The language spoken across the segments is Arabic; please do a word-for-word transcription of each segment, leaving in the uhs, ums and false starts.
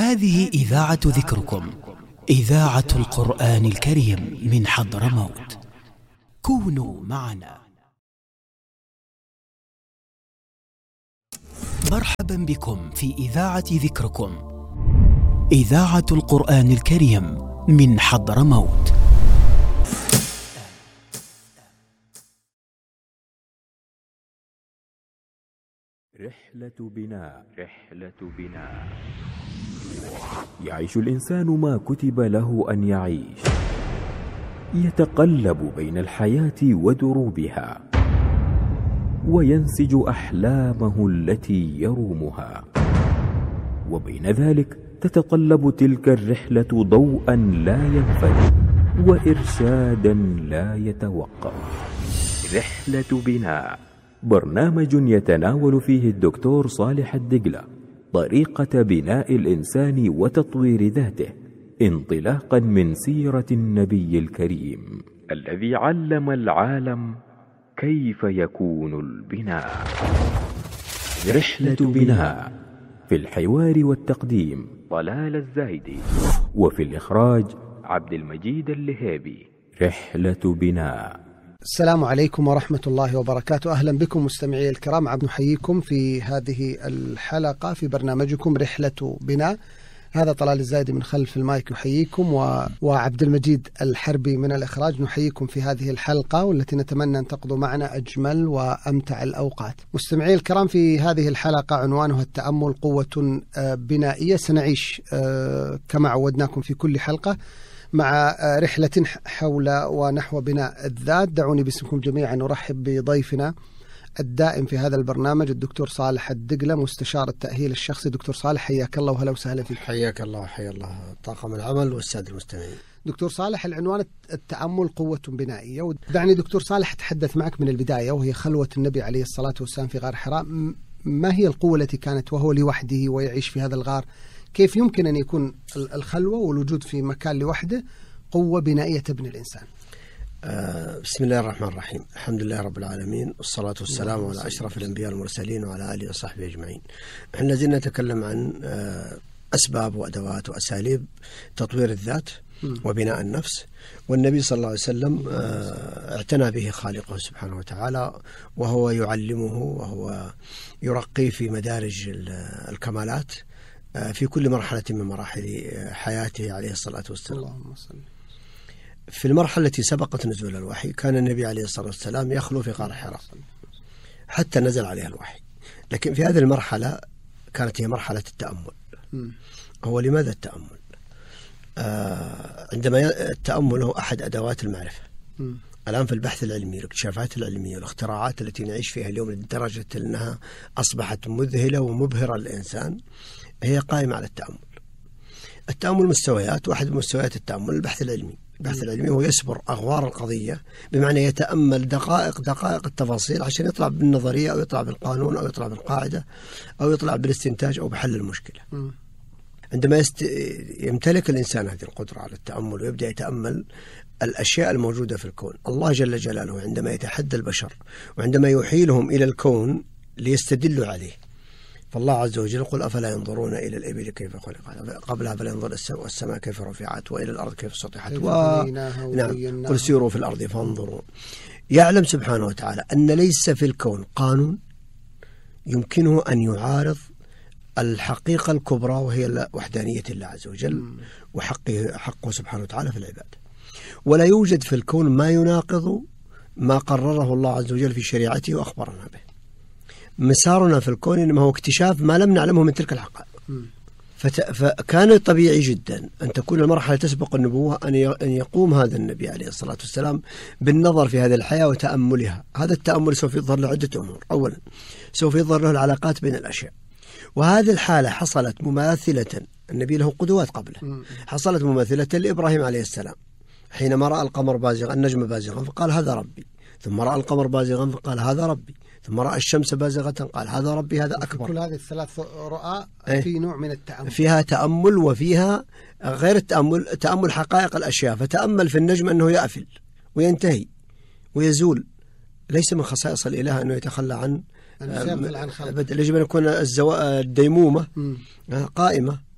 هذه إذاعة ذكركم، إذاعة القرآن الكريم من حضرموت. كونوا معنا. مرحبا بكم في إذاعة ذكركم، إذاعة القرآن الكريم من حضرموت. رحلة بناء. رحلة بناء. يعيش الإنسان ما كتب له أن يعيش، يتقلب بين الحياة ودروبها، وينسج أحلامه التي يرومها، وبين ذلك تتطلب تلك الرحلة ضوءا لا ينفد وإرشادا لا يتوقف. رحلة بناء، برنامج يتناول فيه الدكتور صالح الدقلة طريقة بناء الإنسان وتطوير ذاته، انطلاقا من سيرة النبي الكريم الذي علم العالم كيف يكون البناء. رحلة بناء، في الحوار والتقديم طلال الزايدي، وفي الإخراج عبد المجيد اللهيبي. رحلة بناء. السلام عليكم ورحمة الله وبركاته. أهلا بكم مستمعي الكرام، عبد نحييكم في هذه الحلقة في برنامجكم رحلة بناء. هذا طلال الزايدي من خلف المايك يحييكم، و... وعبد المجيد الحربي من الإخراج نحييكم في هذه الحلقة، والتي نتمنى أن تقضوا معنا أجمل وأمتع الأوقات. مستمعي الكرام، في هذه الحلقة عنوانها التأمل قوة بنائية. سنعيش كما عودناكم في كل حلقة مع رحلة حول ونحو بناء الذات. دعوني باسمكم جميعا نرحب بضيفنا الدائم في هذا البرنامج الدكتور صالح الدقلة، مستشار التأهيل الشخصي. دكتور صالح، حياك الله وهلا وسهلا فيك. حياك الله وحيا الله طاقم العمل والسادة المستمعين. دكتور صالح، العنوان التأمل قوة بنائية، ودعني دكتور صالح أتحدث معك من البداية، وهي خلوة النبي عليه الصلاة والسلام في غار حراء. ما هي القوة التي كانت وهو لوحده ويعيش في هذا الغار؟ كيف يمكن أن يكون الخلوة والوجود في مكان لوحده قوة بنائية تبني الإنسان؟ آه بسم الله الرحمن الرحيم. الحمد لله رب العالمين، والصلاة والسلام على أشرف الأنبياء والمرسلين وعلى آله وصحبه أجمعين. احنا لازلنا نتكلم عن آه أسباب وأدوات وأساليب تطوير الذات وبناء النفس، والنبي صلى الله عليه وسلم آه اعتنى به خالقه سبحانه وتعالى، وهو يعلمه وهو يرقيه في مدارج الكمالات في كل مرحلة من مراحل حياته عليه الصلاة والسلام. اللهم صل. في المرحلة التي سبقت نزول الوحي كان النبي عليه الصلاة والسلام يخلو في غار حراء حتى نزل عليه الوحي، لكن في هذه المرحلة كانت هي مرحلة التأمل. م. هو لماذا التأمل؟ آه عندما التأمل هو أحد أدوات المعرفة. م. الآن في البحث العلمي، الاكتشافات العلمية والاختراعات التي نعيش فيها اليوم لدرجة أنها أصبحت مذهلة ومبهرة للإنسان، هي قائمة على التأمل. التأمل مستويات، واحد من مستويات التأمل البحث العلمي. البحث العلمي هو يسبر أغوار القضية، بمعنى يتأمل دقائق دقائق التفاصيل عشان يطلع بالنظرية أو يطلع بالقانون أو يطلع بالقاعدة أو يطلع بالاستنتاج أو بحل المشكلة. م. عندما يست... يمتلك الإنسان هذه القدرة على التأمل ويبدأ يتأمل الأشياء الموجودة في الكون، الله جل جلاله عندما يتحدى البشر وعندما يحيلهم إلى الكون ليستدلوا عليه، فالله عز وجل يقول: أفلا ينظرون إلى الإبل كيف خلقت قبلها فلا ينظر السماء كيف رفعت وإلى الأرض كيف سطحت و... نعم. قل سيروا في الأرض فانظروا. يعلم سبحانه وتعالى أن ليس في الكون قانون يمكنه أن يعارض الحقيقة الكبرى، وهي وحدانية الله عز وجل وحقه حقه سبحانه وتعالى في العباد. ولا يوجد في الكون ما يناقض ما قرره الله عز وجل في شريعته وأخبرنا به. مسارنا في الكون إنما هو اكتشاف ما لم نعلمه من تلك الحقائق. فت... فكان طبيعي جدا أن تكون المرحلة تسبق النبوة أن, ي... أن يقوم هذا النبي عليه الصلاة والسلام بالنظر في هذه الحياة وتأملها. هذا التأمل سوف يظهر له عدة أمور. أولا، سوف يظهر له العلاقات بين الأشياء، وهذه الحالة حصلت مماثلة، النبي له قدوات قبله، حصلت مماثلة لإبراهيم عليه السلام حينما رأى القمر بازغا النجم بازغا فقال هذا ربي، ثم رأى القمر بازغا فقال هذا ربي، ثم رأى الشمس بازغة قال هذا ربي هذا أكبر. كل هذه الثلاث رؤى في نوع من التأمل، فيها تأمل وفيها غير التأمل، تأمل حقائق الأشياء. فتأمل في النجم أنه يأفل وينتهي ويزول، ليس من خصائص الإله أنه يتخلى عن عن خلق. يجب أن يكون الديمومة قائمة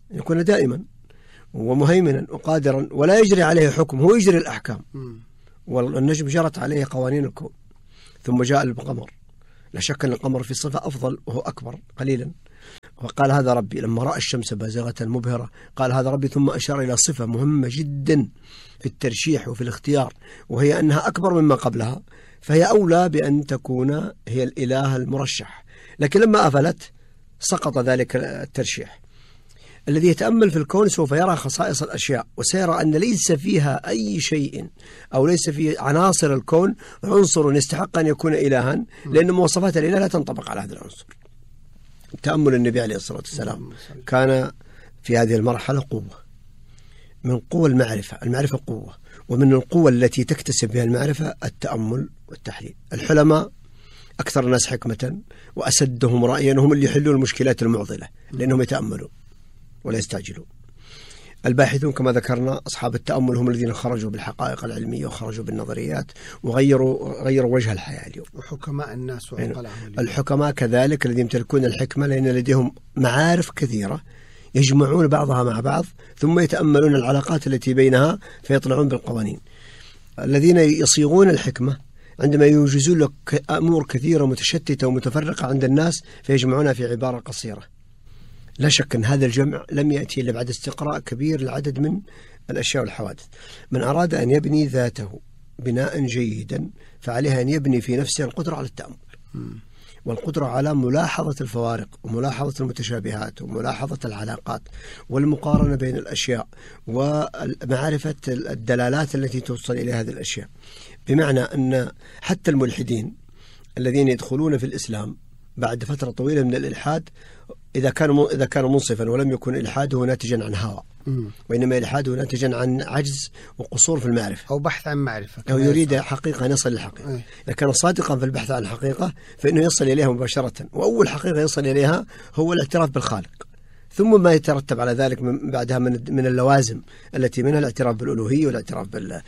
أن يكون دائما ومهيمنا وقادرا ولا يجري عليه حكم، هو يجري الأحكام. والنجم جرت عليه قوانين الكون. ثم جاء القمر، لا شك أن القمر في صفة أفضل وهو أكبر قليلا، وقال هذا ربي. لما رأى الشمس بازغة مبهرة قال هذا ربي، ثم أشار إلى صفة مهمة جدا في الترشيح وفي الاختيار، وهي أنها أكبر مما قبلها، فهي أولى بأن تكون هي الإله المرشح. لكن لما أفلت سقط ذلك الترشيح. الذي يتأمل في الكون سوف يرى خصائص الأشياء، وسيرى أن ليس فيها أي شيء أو ليس في عناصر الكون عنصر يستحق أن يكون إلها، لأن مواصفات الإله لا تنطبق على هذا العنصر. تأمل النبي عليه الصلاة والسلام كان في هذه المرحلة قوة من قوة المعرفة. المعرفة قوة، ومن القوة التي تكتسب بها المعرفة التأمل والتحليل. الحلماء أكثر الناس حكمة وأسدهم رأيا هم اللي يحلون المشكلات المعضلة، لأنهم يتأملون ولا يستعجلون. الباحثون كما ذكرنا أصحاب التأمل هم الذين خرجوا بالحقائق العلمية وخرجوا بالنظريات وغيروا غيروا وجه الحياة اليوم. وحكماء الناس وعقلاءهم. الحكماء كذلك الذين يمتلكون الحكمة، لأن لديهم معارف كثيرة يجمعون بعضها مع بعض ثم يتأملون العلاقات التي بينها فيطلعون بالقوانين. الذين يصيغون الحكمة عندما يوجزون لك أمور كثيرة متشتتة ومتفرقة عند الناس فيجمعونها في عبارة قصيرة. لا شك أن هذا الجمع لم يأتي إلا بعد استقراء كبير لعدد من الأشياء والحوادث. من أراد أن يبني ذاته بناء جيدا فعليه أن يبني في نفسه القدرة على التأمل والقدرة على ملاحظة الفوارق وملاحظة المتشابهات وملاحظة العلاقات والمقارنة بين الأشياء ومعرفة الدلالات التي توصل إلى هذه الأشياء. بمعنى أن حتى الملحدين الذين يدخلون في الإسلام بعد فترة طويلة من الإلحاد، إذا كان إذا كان منصفا ولم يكن إلحاده ناتجا عن هوى، وإنما إلحاده ناتجا عن عجز وقصور في المعرفة أو بحث عن معرفة، أو يريد حقيقة أن يصل للحقيقة. أي. إذا كان صادقا في البحث عن الحقيقة فإنه يصل إليها مباشرة، وأول حقيقة يصل إليها هو الاعتراف بالخالق، ثم ما يترتب على ذلك من بعدها من من اللوازم التي منها الاعتراف بالألوهية والاعتراف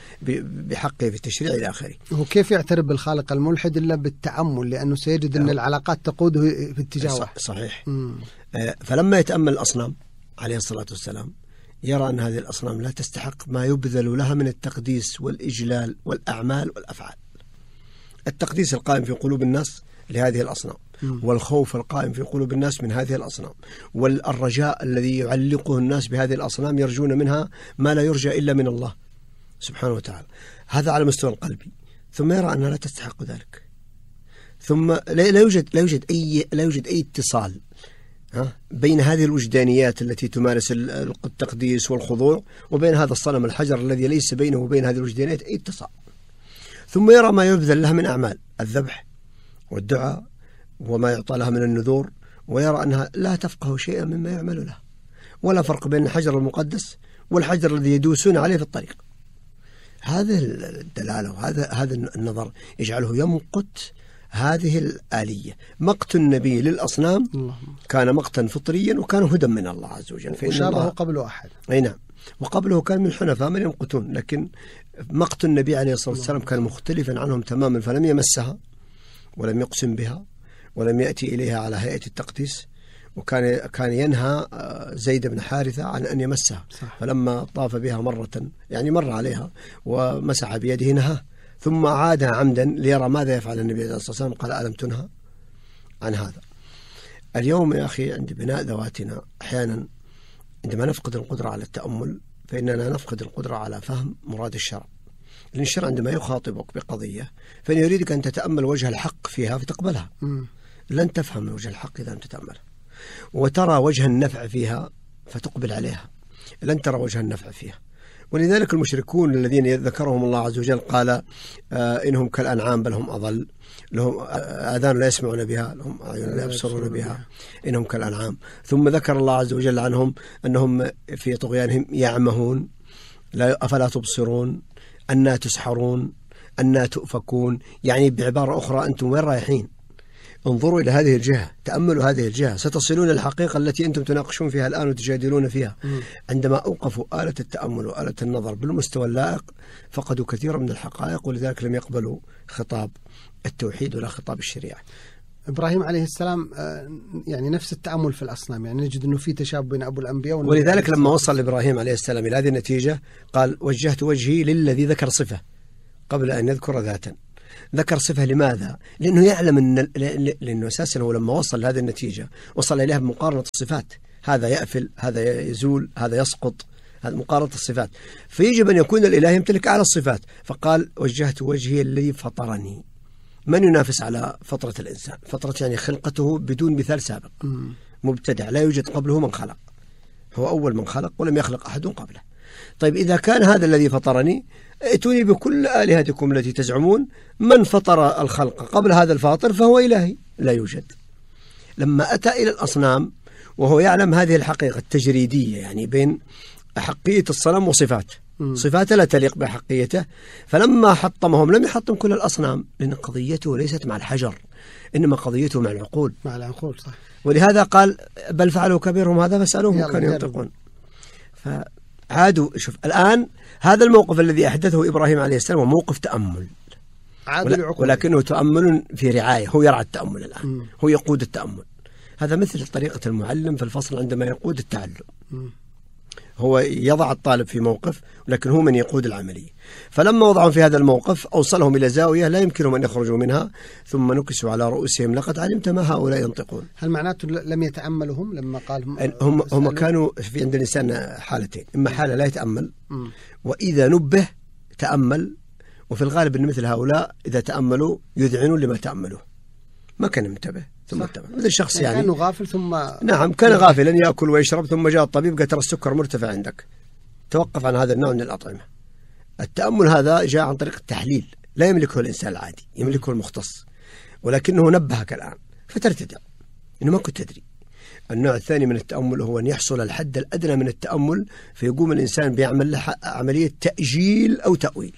بحقه في التشريع إلى آخره. هو كيف يعترف بالخالق الملحد إلا بالتأمل، لأنه سيجد أن العلاقات تقوده في اتجاه واحد. صحيح. مم. فلما يتأمل الأصنام عليه الصلاة والسلام يرى أن هذه الأصنام لا تستحق ما يبذل لها من التقديس والإجلال والأعمال والأفعال. التقديس القائم في قلوب الناس لهذه الأصنام، والخوف القائم في قلوب الناس من هذه الأصنام، والرجاء الذي يعلقه الناس بهذه الأصنام يرجون منها ما لا يرجى إلا من الله سبحانه وتعالى. هذا على مستوى القلبي. ثم يرى أنها لا تستحق ذلك. ثم لا يوجد لا يوجد أي لا يوجد أي اتصال بين هذه الوجدانيات التي تمارس التقديس والخضوع وبين هذا الصنم الحجر الذي ليس بينه وبين هذه الوجدانيات أي اتصال. ثم يرى ما يبذل لها من أعمال الذبح والدعاء وما يعطى لها من النذور، ويرى أنها لا تفقه شيئا مما يعمل لها، ولا فرق بين الحجر المقدس والحجر الذي يدوسون عليه في الطريق. هذه الدلالة وهذا هذا النظر يجعله يمقت هذه الآلية. مقت النبي للأصنام كان مقتا فطريا وكان هدى من الله عز وجل. وشابه قبله أحد. أي نعم، وقبله كان من الحنفاء من يمقتون، لكن مقت النبي عليه الصلاة والسلام كان مختلفا عنهم تماما، فلم يمسها ولم يقسم بها ولم يأتي إليها على هيئة التقديس، وكان كان ينهى زيد بن حارثة عن أن يمسها. صح. فلما طاف بها مرة يعني مر عليها ومسح بيده نهاه، ثم عادها عمدا ليرى ماذا يفعل النبي عليه الصلاة والسلام، قال ألم تنهى عن هذا. اليوم يا أخي عند بناء ذواتنا أحيانا عندما نفقد القدرة على التأمل فإننا نفقد القدرة على فهم مراد الشرع. لأن الشرع عندما يخاطبك بقضية فإن يريدك أن تتأمل وجه الحق فيها فتقبلها. م. لن تفهم وجه الحق إذا لم تتأملها، وترى وجه النفع فيها فتقبل عليها، لن ترى وجه النفع فيها. ولذلك المشركون الذين ذكرهم الله عز وجل قال آه إنهم كالأنعام بل هم أضل، لهم آذان لا يسمعون بها، لهم أعين لا يبصرون بها، إنهم كالأنعام. ثم ذكر الله عز وجل عنهم أنهم في طغيانهم يعمهون، لا أفلا تبصرون، أنا تسحرون، أنا تؤفكون. يعني بعبارة أخرى أنتم وين رايحين؟ انظروا إلى هذه الجهة، تأملوا هذه الجهة، ستصلون الحقيقة التي أنتم تناقشون فيها الآن وتجادلون فيها. م. عندما أوقفوا آلة التأمل وآلة النظر بالمستوى اللائق فقدوا كثيرا من الحقائق، ولذلك لم يقبلوا خطاب التوحيد ولا خطاب الشريعة. إبراهيم عليه السلام يعني نفس التأمل في الأصنام، يعني نجد أنه في تشابه بين أبو الأنبياء. ولذلك لما وصل إبراهيم عليه السلام إلى هذه النتيجة قال وجهت وجهي للذي ذكر صفة قبل أن يذكر ذاتا. ذكر صفة لماذا؟ لأنه يعلم أن لأنه أساسا هو لما وصل لهذه النتيجة وصل إليها بمقارنة الصفات، هذا يأفل، هذا يزول، هذا يسقط، هذا مقارنة الصفات، فيجب أن يكون الإله يمتلك أعلى الصفات. فقال وجهت وجهي الذي فطرني. من ينافس على فطرة الإنسان؟ فطرة يعني خلقته بدون مثال سابق، مبتدع، لا يوجد قبله من خلق، هو أول من خلق ولم يخلق أحد قبله. طيب إذا كان هذا الذي فطرني، ائتوني بكل آلهتكم التي تزعمون من فطر الخلق قبل هذا الفاطر فهو إلهي، لا يوجد. لما أتى إلى الأصنام وهو يعلم هذه الحقيقة التجريدية، يعني بين حقية الصنم وصفات صفاته لا تليق بحقيته، فلما حطمهم لم يحطم كل الأصنام، لأن قضيته ليست مع الحجر، إنما قضيته مع العقول. مع العقول صح. ولهذا قال بل فعلوا كبيرهم هذا فاسألوهم كانوا ينطقون. فعادوا. شوف الآن هذا الموقف الذي أحدثه إبراهيم عليه السلام هو موقف تأمل، ولا ولكنه تأمل في رعاية، هو يرعى التأمل الآن، م. هو يقود التأمل. هذا مثل طريقة المعلم في الفصل عندما يقود التعلم، م. هو يضع الطالب في موقف ولكن هو من يقود العملية. فلما وضعهم في هذا الموقف أوصلهم إلى زاوية لا يمكنهم أن يخرجوا منها، ثم نكسوا على رؤوسهم لقد علمت ما هؤلاء ينطقون. هل معناته لم يتأملهم لما قال هم هم, هم كانوا في عند الإنسان حالتين، إما حالة لا يتأمل، وإذا نبه تأمل، وفي الغالب أن مثل هؤلاء إذا تأملوا يذعنون لما تأملوا، ما كان منتبه ثم انتبه، مثل شخص يعني, يعني كان غافل ثم نعم كان غافلا يأكل ويشرب، ثم جاء الطبيب قال ترى السكر مرتفع عندك، توقف عن هذا النوع من الأطعمة. التأمل هذا جاء عن طريق التحليل، لا يملكه الإنسان العادي، يملكه المختص، ولكنه نبهك الآن فترتدع إنه ما كنت تدري. النوع الثاني من التأمل هو أن يحصل الحد الأدنى من التأمل، فيقوم الإنسان بيعمل له عملية تأجيل أو تأويل.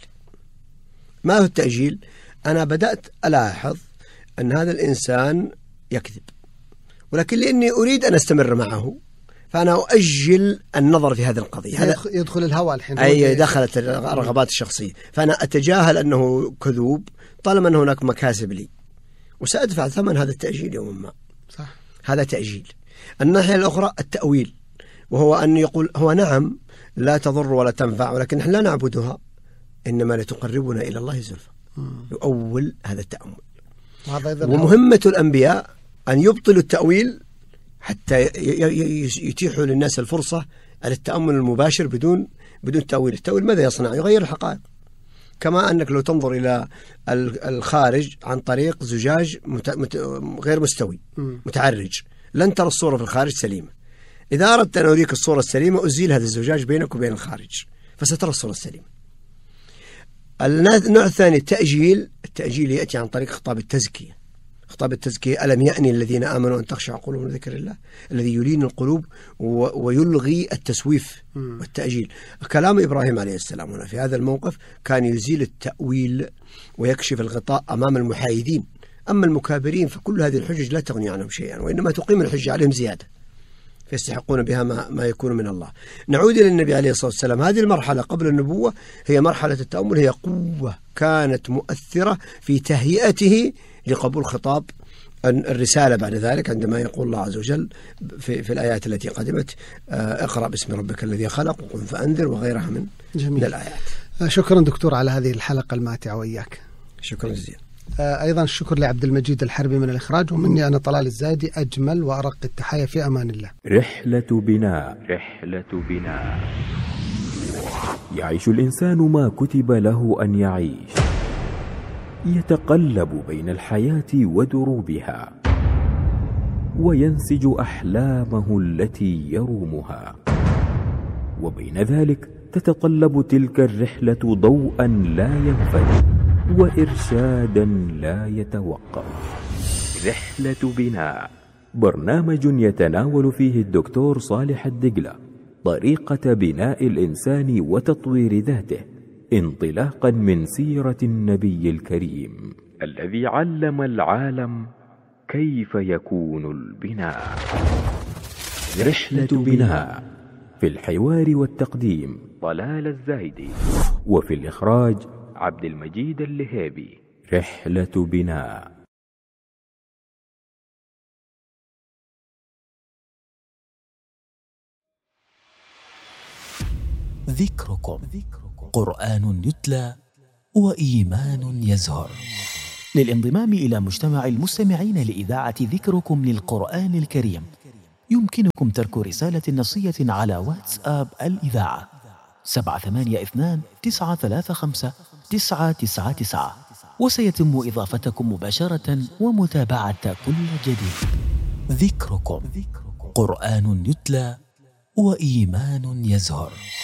ما هو التأجيل؟ أنا بدأت ألاحظ أن هذا الإنسان يكذب، ولكن لأني أريد أن أستمر معه فأنا أؤجل النظر في هذه القضية. هذا يدخل الهوى الحين، أي دخلت الرغبات الشخصية، فأنا أتجاهل أنه كذوب طالما أن هناك مكاسب لي، وسأدفع ثمن هذا التأجيل يوم ما. صح. هذا تأجيل. الناحية الأخرى التأويل، وهو أن يقول هو نعم لا تضر ولا تنفع، ولكن نحن لا نعبدها، إنما لتقربنا إلى الله زلفى. يؤول هذا التأمل. ومهمة الأنبياء أن يبطلوا التأويل حتى يتيحوا للناس الفرصة على التأمل المباشر بدون بدون تأويل. التأويل ماذا يصنع؟ يغير الحقائق. كما أنك لو تنظر إلى الخارج عن طريق زجاج غير مستوي متعرج لن ترى الصورة في الخارج سليمة. إذا أردت أن أريك الصورة السليمة أزيل هذا الزجاج بينك وبين الخارج فسترى الصورة السليمة. النوع الثاني التأجيل. التأجيل يأتي عن طريق خطاب التزكية. خطاب التزكية ألم يأني الذين آمنوا أن تخشع قلوبهم لذكر الله، الذي يلين القلوب ويلغي التسويف والتأجيل. كلام إبراهيم عليه السلام هنا في هذا الموقف كان يزيل التأويل ويكشف الغطاء أمام المحايدين. أما المكابرين فكل هذه الحجج لا تغني عنهم شيئا، وإنما تقيم الحجة عليهم زيادة فيستحقون بها ما, ما يكون من الله. نعود إلى النبي عليه الصلاة والسلام. هذه المرحلة قبل النبوة هي مرحلة التأمل، هي قوة كانت مؤثرة في تهيئته لقبول خطاب الرسالة بعد ذلك، عندما يقول الله عز وجل في, في الآيات التي قدمت اقرأ باسم ربك الذي خلق وقم فأنذر وغيرها من, من الآيات. شكرا دكتور على هذه الحلقة الماتعة وإياك. شكرا جزيلا. أيضا الشكر لعبد المجيد الحربي من الإخراج، ومني أنا طلال الزايدي أجمل وأرق التحايا في أمان الله. رحلة بناء. رحلة بناء. يعيش الإنسان ما كتب له أن يعيش، يتقلب بين الحياة ودروبها، وينسج أحلامه التي يرومها، وبين ذلك تتطلب تلك الرحلة ضوءا لا ينفد وإرشادا لا يتوقف. رحلة بناء، برنامج يتناول فيه الدكتور صالح الدقلة طريقة بناء الإنسان وتطوير ذاته، انطلاقا من سيرة النبي الكريم الذي علم العالم كيف يكون البناء. رحلة بناء، في الحوار والتقديم طلال الزايدي، وفي الإخراج عبد المجيد اللهيبي. رحلة بناء. ذكركم. قرآن يتلى وإيمان يزهر. للانضمام إلى مجتمع المستمعين لإذاعة ذكركم للقرآن الكريم يمكنكم ترك رسالة نصية على واتساب الإذاعة سبعة ثمانية اثنان تسعة ثلاثة خمسة تسعة تسعة تسعة، وسيتم إضافتكم مباشرة ومتابعة كل جديد. ذكركم. قرآن يتلى وإيمان يزهر.